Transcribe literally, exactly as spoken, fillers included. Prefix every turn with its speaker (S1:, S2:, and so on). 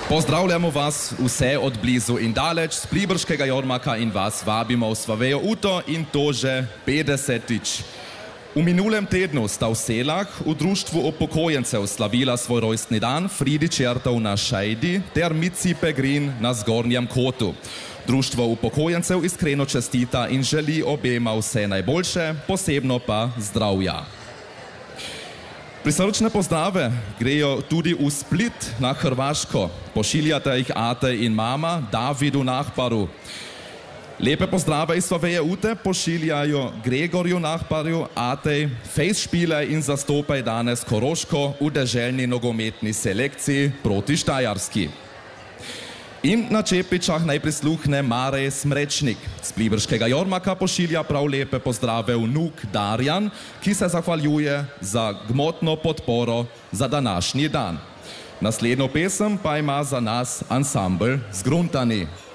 S1: Pozdravljamo vas vse od blizu in daleč z Pliberškega jarmarka in vas vabimo v Slovejo Uto in to že petdesetič. V minulem tednu sta v Selah v društvu upokojencev slavila svoj rojstni dan Fridi Čertov na Šajdi ter Mici Pegrin na Zgornjem Kotu. Društvo upokojencev iskreno čestita in želi obema vse najboljše, posebno pa zdravja. Prisrčne pozdrave grejo tudi v Split na Hrvaško. Pošiljata jih ate in mama Davidu Nahparu. Lepe pozdrave iz Sloveje Ute pošiljajo Gregorju Nahparju, Atej, fejšpilaj in zastopaj danes Koroško v deželni nogometni selekciji proti Štajarski. In na Čepičah naj prisluhne Marej Smrečnik. Z Pliberškega jarmarka pošilja prav lepe pozdrave vnuk Darjan, ki se zahvaljuje za gmotno podporo za današnji dan. Naslednjo pesem pa ima za nas ansambel Zgruntani.